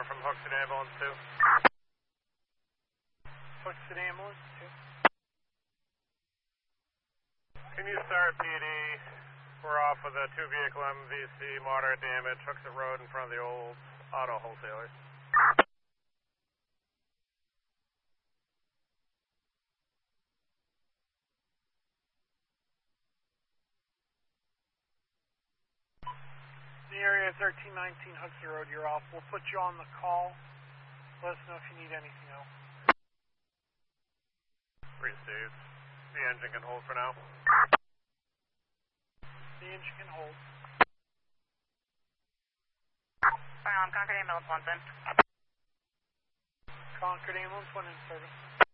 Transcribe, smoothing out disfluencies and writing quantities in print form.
from Hooksett Ambulance 2. Hooksett Ambulance 2. Can you start PD? We're off with a 2-vehicle MVC, moderate damage, Hooksett Road in front of the old auto wholesalers. The area 1319 Hooksett Road, you're off. We'll put you on the call. Let us know if you need anything else. Received. The engine can hold for now. The engine can hold. Concord Ambulance 1's in. Concord Ambulance 1 in service.